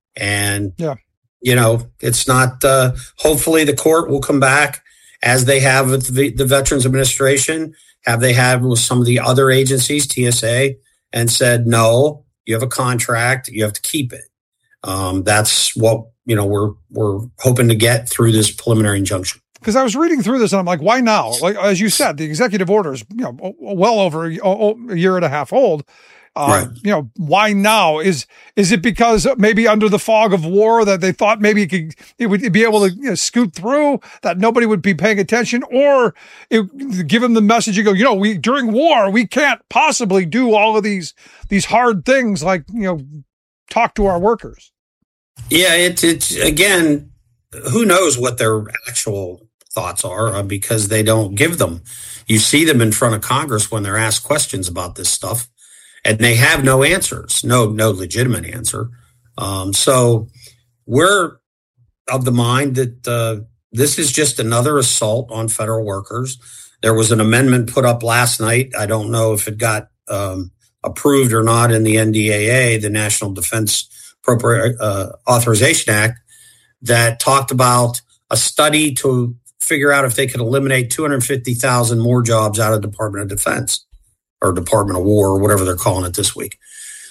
And, yeah. you know, it's not, uh, hopefully the court will come back as they have with the, the Veterans Administration, have they had with some of the other agencies, T S A, and said, no, you have a contract, you have to keep it. Um, that's what, you know, we're, we're hoping to get through this preliminary injunction. Because I was reading through this and I'm like, why now? Like, as you said, the executive order is, you know, well over a, a year and a half old. Uh, right. You know, why now? Is is it because maybe under the fog of war that they thought maybe it could it would be able to you know, scoot through, that nobody would be paying attention, or it, give them the message you go, you know, we during war we can't possibly do all of these these hard things like you know talk to our workers. Yeah, it's it's again, who knows what their actual thoughts are uh, because they don't give them. You see them in front of Congress when they're asked questions about this stuff. And they have no answers, no no legitimate answer. Um, so we're of the mind that uh, this is just another assault on federal workers. There was an amendment put up last night. I don't know if it got um, approved or not in the N D A A, the National Defense Appropriate uh, Authorization Act, that talked about a study to figure out if they could eliminate two hundred fifty thousand more jobs out of the Department of Defense. Or Department of War, or whatever they're calling it this week.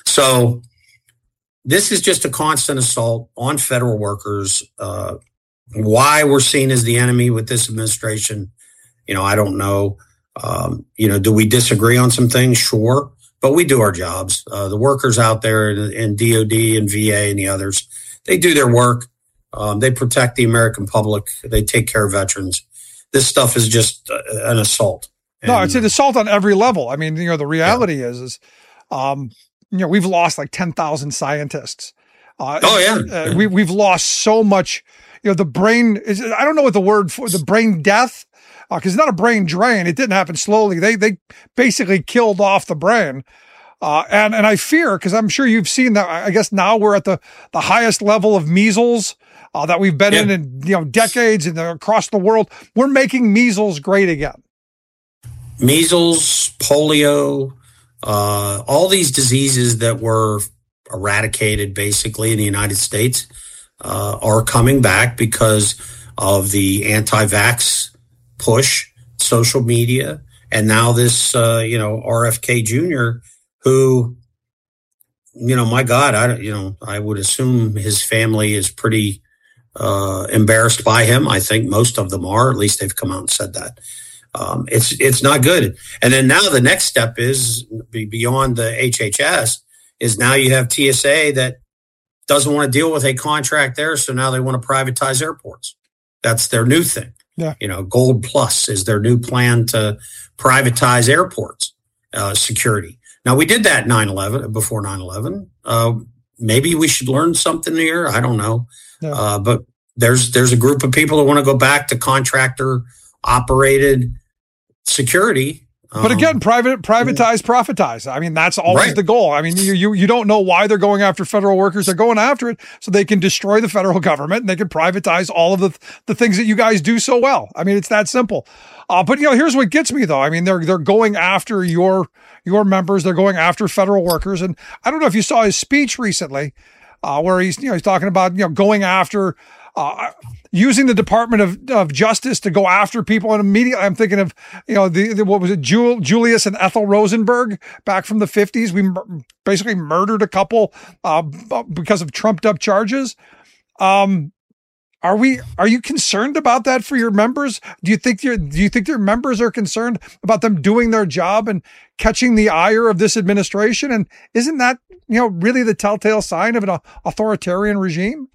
So this is just a constant assault on federal workers. Uh, why we're seen as the enemy with this administration, you know, I don't know. Um, you know, do we disagree on some things? Sure. But we do our jobs. Uh, the workers out there in, in D O D and V A and the others, they do their work. Um, they protect the American public. They take care of veterans. This stuff is just uh, an assault. No, it's an assault on every level. I mean, you know, the reality yeah. is, is, um, you know, we've lost like ten thousand scientists. Uh, oh yeah. Uh, yeah. We, we've lost so much, you know, the brain is, I don't know what the word for the brain death, uh, cause it's not a brain drain. It didn't happen slowly. They, they basically killed off the brain. Uh, and, and I fear, cause I'm sure you've seen that. I guess now we're at the, the highest level of measles, uh, that we've been yeah. in, in, you know, decades and across the world. We're making measles great again. Measles, polio, uh, all these diseases that were eradicated basically in the United States uh, are coming back because of the anti-vax push, social media, and now this, uh, you know, R F K Junior, who, you know, my God, I, you know, I would assume his family is pretty uh, embarrassed by him. I think most of them are, at least they've come out and said that. Um, it's it's not good. And then now the next step is beyond the H H S is now you have T S A that doesn't want to deal with a contract there, so now they want to privatize airports. That's their new thing. Yeah. You know, Gold Plus is their new plan to privatize airports uh, security. Now we did that nine eleven before nine eleven. Uh, maybe we should learn something here. I don't know, yeah. uh, but there's there's a group of people that want to go back to contractor operated security, But again, private, privatize, profitize. I mean, that's always Right. the goal. I mean, you, you, you don't know why they're going after federal workers. They're going after it so they can destroy the federal government and they can privatize all of the, the things that you guys do so well. I mean, it's that simple. Uh, but you know, here's what gets me though. I mean, they're, they're going after your, your members. They're going after federal workers. And I don't know if you saw his speech recently, uh, where he's, you know, he's talking about, you know, going after, uh, using the Department of, of Justice to go after people. And immediately I'm thinking of, you know, the, the what was it, Jul, Julius and Ethel Rosenberg back from the fifties. We mur- basically murdered a couple uh, because of trumped up charges. Um, are we, are you concerned about that for your members? Do you think your, do you think your members are concerned about them doing their job and catching the ire of this administration? And isn't that, you know, really the telltale sign of an authoritarian regime?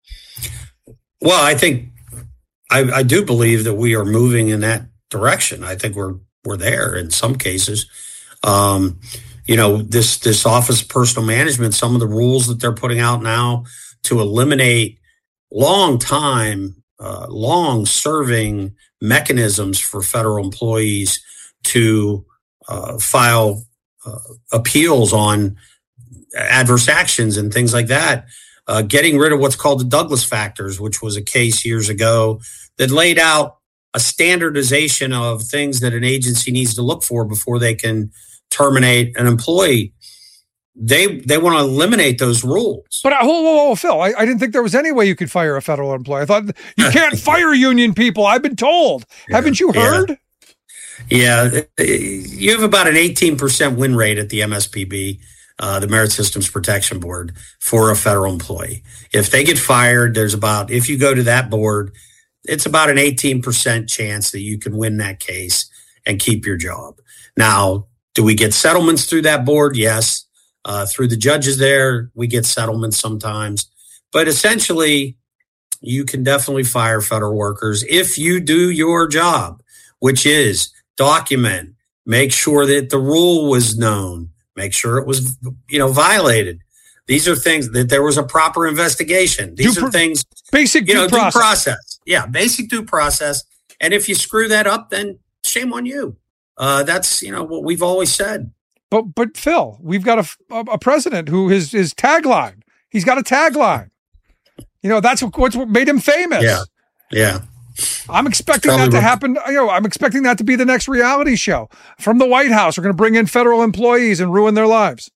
Well, I think I, I do believe that we are moving in that direction. I think we're we're there in some cases. Um, you know, this this Office of Personnel Management, some of the rules that they're putting out now to eliminate long time, uh, long serving mechanisms for federal employees to uh, file uh, appeals on adverse actions and things like that. Uh, getting rid of what's called the Douglas factors, which was a case years ago that laid out a standardization of things that an agency needs to look for before they can terminate an employee. They they want to eliminate those rules. But uh, whoa, whoa, whoa, Phil, I, I didn't think there was any way you could fire a federal employee. I thought you can't fire union people. I've been told. Yeah, Haven't you heard? Yeah. yeah, you have about an eighteen percent win rate at the M S P B. Uh, the Merit Systems Protection Board for a federal employee. If they get fired, there's about, if you go to that board, it's about an eighteen percent chance that you can win that case and keep your job. Now, do we get settlements through that board? Yes. Uh, through the judges there, we get settlements sometimes. But essentially, you can definitely fire federal workers if you do your job, which is document, make sure that the rule was known, make sure it was, you know, violated. These are things that there was a proper investigation. These due are things, basic you know, due process. due process. Yeah, basic due process. And if you screw that up, then shame on you. Uh, that's, you know, what we've always said. But, but Phil, we've got a, a president who his, his tagline, he's got a tagline. You know, that's what's what made him famous. Yeah. Yeah. I'm expecting that to happen. You know, I'm expecting that to be the next reality show from the White House. We're going to bring in federal employees and ruin their lives.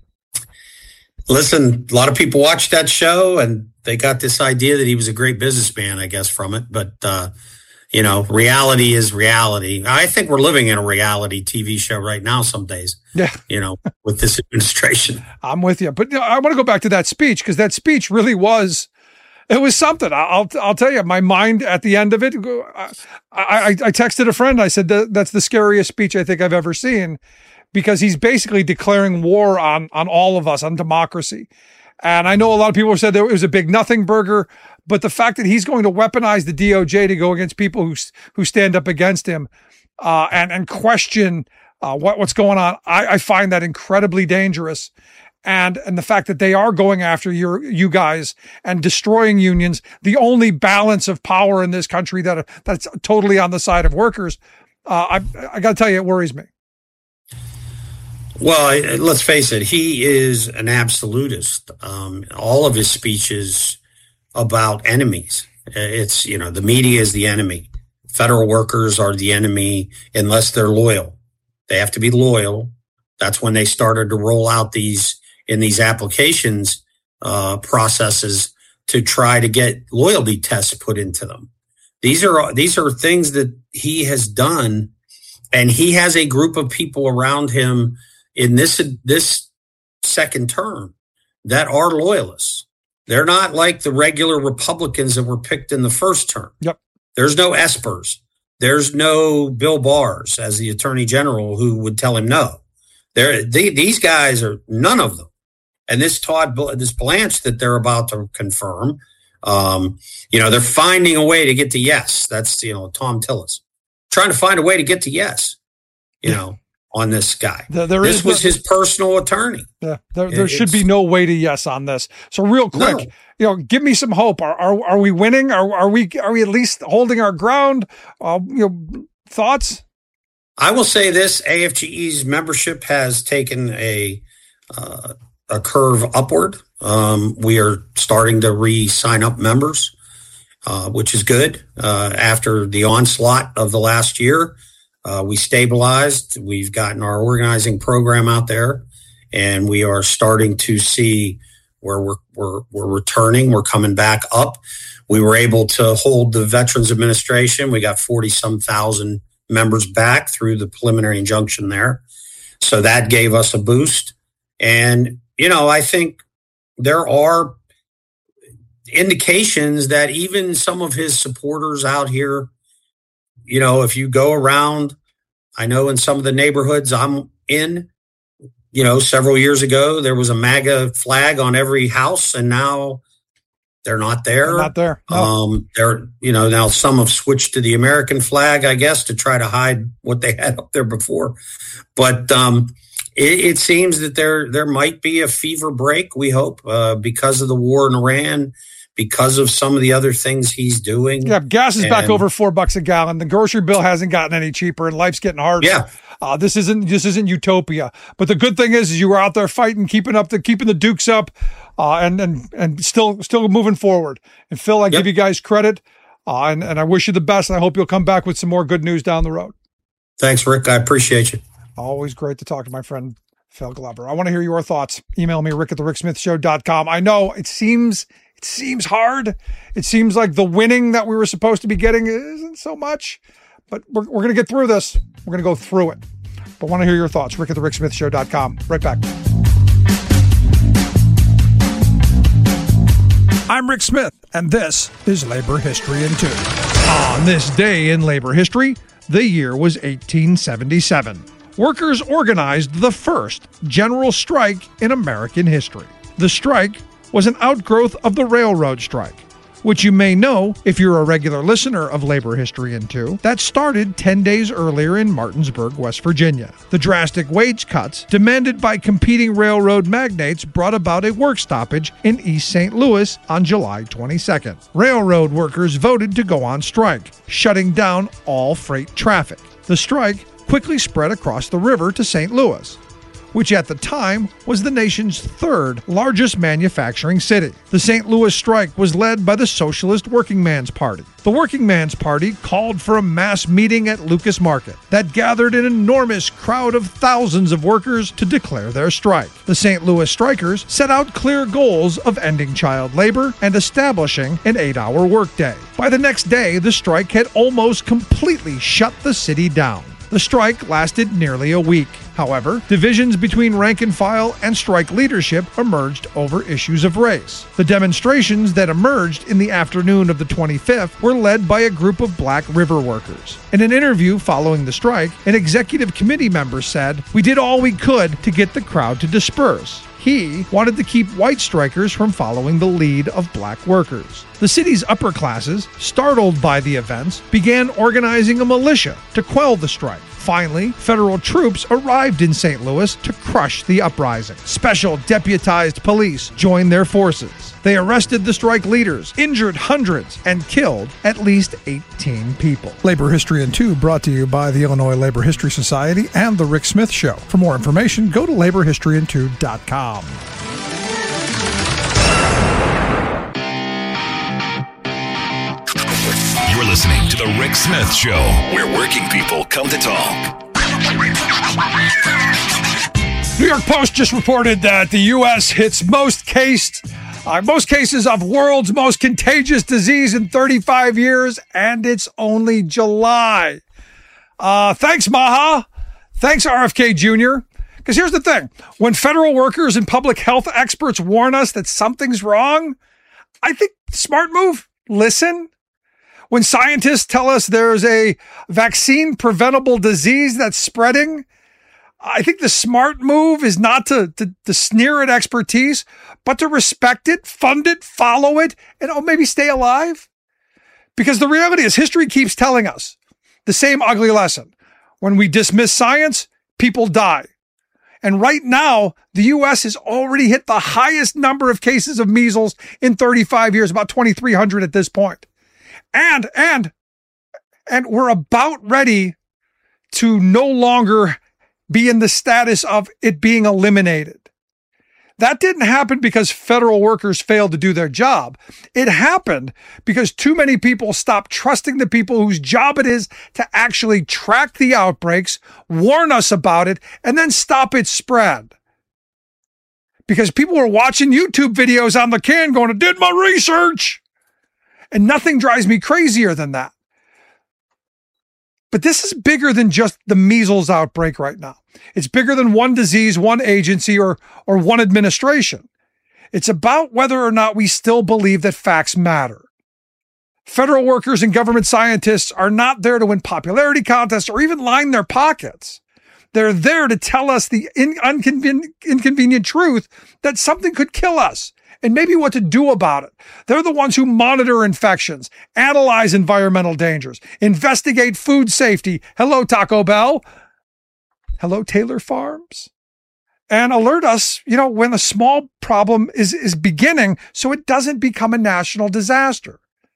Listen, a lot of people watched that show and they got this idea that he was a great businessman, I guess, from it. But, uh, you know, reality is reality. I think we're living in a reality T V show right now some days. Yeah. You know, with this administration. I'm with you. But you know, I want to go back to that speech because that speech really was, it was something. I'll I'll tell you, my mind at the end of it, I, I, I texted a friend. I said, that's the scariest speech I think I've ever seen because he's basically declaring war on, on all of us, on democracy. And I know a lot of people said that it was a big nothing burger, but the fact that he's going to weaponize the D O J to go against people who who stand up against him uh, and and question uh, what what's going on, I, I find that incredibly dangerous. And and the fact that they are going after your you guys and destroying unions, the only balance of power in this country that that's totally on the side of workers, uh, I I got to tell you, it worries me. Well, let's face it, he is an absolutist. Um, all of his speeches about enemies. It's, you know, the media is the enemy. Federal workers are the enemy unless they're loyal. They have to be loyal. That's when they started to roll out these in these applications uh, processes to try to get loyalty tests put into them. These are these are things that he has done, and he has a group of people around him in this this second term that are loyalists. They're not like the regular Republicans that were picked in the first term. Yep. There's no Espers. There's no Bill Barrs as the Attorney General who would tell him no. There, they, these guys are none of them. And this Todd, this Blanche that they're about to confirm, um, you know, they're finding a way to get to yes. That's, you know, Tom Tillis trying to find a way to get to yes, you yeah. know, on this guy. The, there this is was the, his personal attorney. Yeah, there, there should be no way to yes on this. So real quick, no. you know, give me some hope. Are are, are we winning? Are are we are we at least holding our ground? Uh, you know, thoughts? I will say this, A F G E's membership has taken a uh, a curve upward. Um, we are starting to re-sign up members, uh, which is good. Uh, after the onslaught of the last year, uh, we stabilized. We've gotten our organizing program out there, and we are starting to see where we're, we're, we're returning. We're coming back up. We were able to hold the Veterans Administration. We got forty some thousand members back through the preliminary injunction there. So that gave us a boost. And, you know, I think there are indications that even some of his supporters out here, you know, if you go around, I know in some of the neighborhoods I'm in, you know, several years ago, there was a MAGA flag on every house, and now they're not there. They're not there. No. Um, they're, you know, now some have switched to the American flag, I guess, to try to hide what they had up there before. But um, it, it seems that there there might be a fever break, we hope, uh, because of the war in Iran, because of some of the other things he's doing. Yeah, gas is and, back over four bucks a gallon. The grocery bill hasn't gotten any cheaper, and life's getting harder. Yeah. Uh, this isn't this isn't utopia. But the good thing is, is you were out there fighting, keeping up the keeping the Dukes up, uh, and and and still still moving forward. And Phil, I yep. give you guys credit, uh, and and I wish you the best. And I hope you'll come back with some more good news down the road. Thanks, Rick. I appreciate you. Always great to talk to my friend Phil Glover. I want to hear your thoughts. Email me, Rick at the Rick Smith Show dot com. I know it seems it seems hard. It seems like the winning that we were supposed to be getting isn't so much, but we're we're gonna get through this. We're gonna go through it. But I want to hear your thoughts. Rick at the Rick Smith Show dot com. Right back. I'm Rick Smith, and this is Labor History in Two. On this day in labor history, the year was eighteen seventy-seven. Workers organized the first general strike in American history. The strike was an outgrowth of the railroad strike, which you may know if you're a regular listener of Labor History in Two, that started ten days earlier in Martinsburg, West Virginia. The drastic wage cuts demanded by competing railroad magnates brought about a work stoppage in East Saint Louis on July twenty-second. Railroad workers voted to go on strike, shutting down all freight traffic. The strike quickly spread across the river to Saint Louis, which at the time was the nation's third largest manufacturing city. The Saint Louis strike was led by the Socialist Working Man's Party. The Working Man's Party called for a mass meeting at Lucas Market that gathered an enormous crowd of thousands of workers to declare their strike. The Saint Louis strikers set out clear goals of ending child labor and establishing an eight-hour workday. By the next day, the strike had almost completely shut the city down. The strike lasted nearly a week. However, divisions between rank and file and strike leadership emerged over issues of race. The demonstrations that emerged in the afternoon of the twenty-fifth were led by a group of black river workers. In an interview following the strike, an executive committee member said, "We did all we could to get the crowd to disperse." He wanted to keep white strikers from following the lead of black workers. The city's upper classes, startled by the events, began organizing a militia to quell the strike. Finally, federal troops arrived in Saint Louis to crush the uprising. Special deputized police joined their forces. They arrested the strike leaders, injured hundreds, and killed at least eighteen people. Labor History in Two brought to you by the Illinois Labor History Society and The Rick Smith Show. For more information, go to labor history in two dot com. You're listening to The Rick Smith Show, where working people come to talk. New York Post just reported that the U S hits most case, uh, most cases of world's most contagious disease in thirty-five years, and it's only July. Uh, thanks, Maha. Thanks, R F K Junior Because here's the thing. When federal workers and public health experts warn us that something's wrong, I think smart move, listen. When scientists tell us there's a vaccine-preventable disease that's spreading, I think the smart move is not to, to, to sneer at expertise, but to respect it, fund it, follow it, and oh, maybe stay alive. Because the reality is history keeps telling us the same ugly lesson. When we dismiss science, people die. And right now, the U S has already hit the highest number of cases of measles in thirty-five years, about twenty-three hundred at this point. And, and, and we're about ready to no longer be in the status of it being eliminated. That didn't happen because federal workers failed to do their job. It happened because too many people stopped trusting the people whose job it is to actually track the outbreaks, warn us about it, and then stop its spread. Because people were watching YouTube videos on the can going, I did my research. And nothing drives me crazier than that. But this is bigger than just the measles outbreak right now. It's bigger than one disease, one agency, or, or one administration. It's about whether or not we still believe that facts matter. Federal workers and government scientists are not there to win popularity contests or even line their pockets. They're there to tell us the in- unconven- inconvenient truth that something could kill us and maybe what to do about it. They're the ones who monitor infections, analyze environmental dangers, investigate food safety. Hello, Taco Bell. Hello, Taylor Farms. And alert us, you know, when a small problem is, is beginning so it doesn't become a national disaster.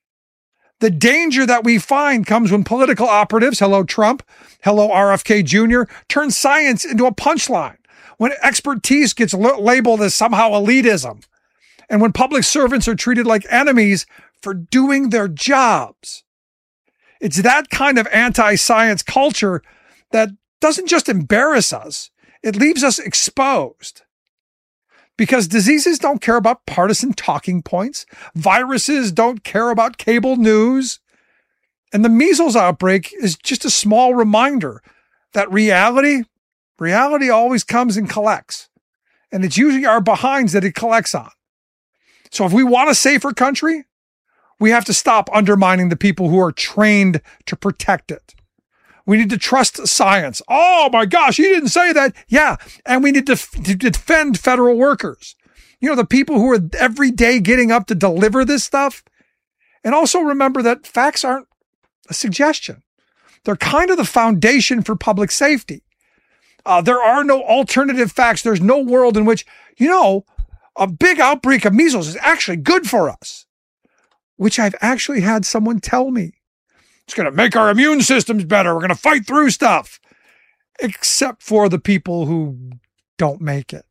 The danger that we find comes when political operatives, hello, Trump, hello, R F K Junior, turn science into a punchline, when expertise gets l- labeled as somehow elitism, and when public servants are treated like enemies for doing their jobs. It's that kind of anti-science culture that doesn't just embarrass us, it leaves us exposed. Because diseases don't care about partisan talking points. Viruses don't care about cable news. And the measles outbreak is just a small reminder that reality, reality always comes and collects. And it's usually our behinds that it collects on. So if we want a safer country, we have to stop undermining the people who are trained to protect it. We need to trust science. Oh my gosh, you didn't say that. Yeah. And we need to, f- to defend federal workers. You know, the people who are every day getting up to deliver this stuff. And also remember that facts aren't a suggestion. They're kind of the foundation for public safety. Uh, there are no alternative facts. There's no world in which, you know, a big outbreak of measles is actually good for us, which I've actually had someone tell me. It's going to make our immune systems better. We're going to fight through stuff, except for the people who don't make it.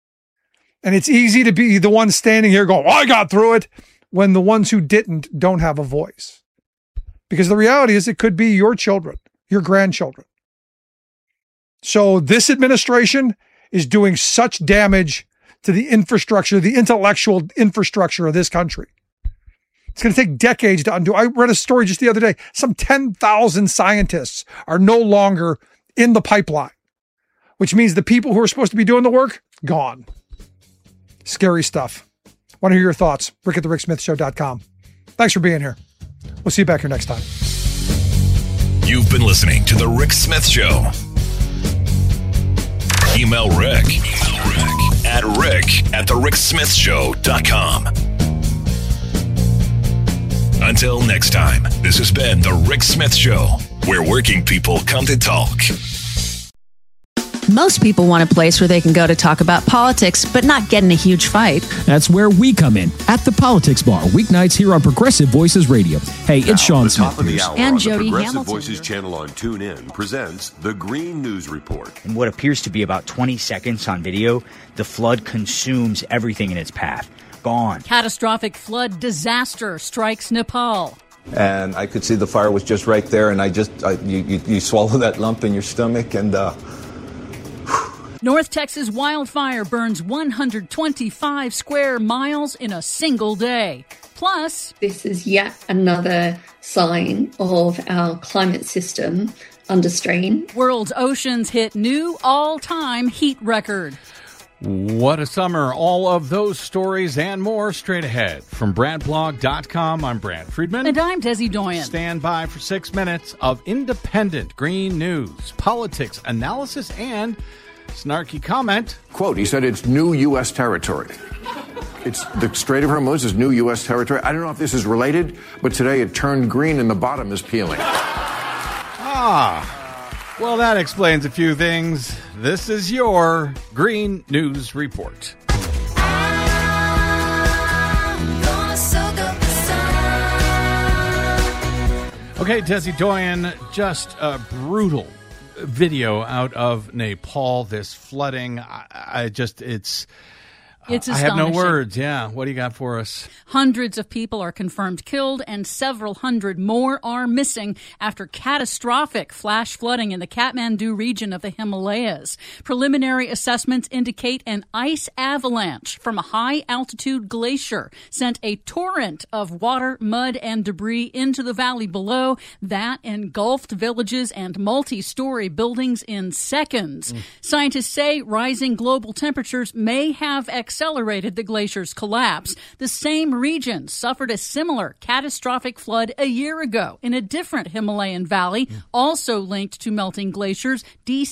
And it's easy to be the one standing here going, oh, I got through it, when the ones who didn't don't have a voice. Because the reality is it could be your children, your grandchildren. So this administration is doing such damage to the infrastructure, the intellectual infrastructure of this country. It's going to take decades to undo. I read a story just the other day. Some ten thousand scientists are no longer in the pipeline, which means the people who are supposed to be doing the work, gone. Scary stuff. Want to hear your thoughts? Rick at the Rick Smith Show dot com. Thanks for being here. We'll see you back here next time. You've been listening to The Rick Smith Show. Email Rick, Email Rick at rick at the rick smith show dot com. Until next time, this has been The Rick Smith Show, where working people come to talk. Most people want a place where they can go to talk about politics, but not get in a huge fight. That's where we come in, at the Politics Bar, weeknights here on Progressive Voices Radio. Hey, it's now, Sean the Smith. Top of the hour and on Jody the Progressive Hamilton. Voices channel on TuneIn presents the Green News Report. In what appears to be about twenty seconds on video, the flood consumes everything in its path. Gone. Catastrophic flood disaster strikes Nepal. And I could see the fire was just right there, and I just, I, you, you, you swallow that lump in your stomach, and uh, North Texas wildfire burns one hundred twenty-five square miles in a single day. Plus, this is yet another sign of our climate system under strain. World's oceans hit new all-time heat record. What a summer. All of those stories and more straight ahead. From brad blog dot com, I'm Brad Friedman. And I'm Desi Doyen. Stand by for six minutes of independent green news, politics, analysis, and snarky comment. Quote, he said it's new U S territory. It's the Strait of Hormuz is new U S territory. I don't know if this is related, but today it turned green and the bottom is peeling. Ah, well, that explains a few things. This is your Green News Report. Okay, Desi Doyen, just a brutal video out of Nepal, this flooding. I, I just, it's... It's I have no astonishing. words. Yeah. What do you got for us? Hundreds of people are confirmed killed and several hundred more are missing after catastrophic flash flooding in the Kathmandu region of the Himalayas. Preliminary assessments indicate an ice avalanche from a high-altitude glacier sent a torrent of water, mud, and debris into the valley below. That engulfed villages and multi-story buildings in seconds. Mm. Scientists say rising global temperatures may have accelerated the glacier's collapse. The same region suffered a similar catastrophic flood a year ago in a different Himalayan valley, also linked to melting glaciers. D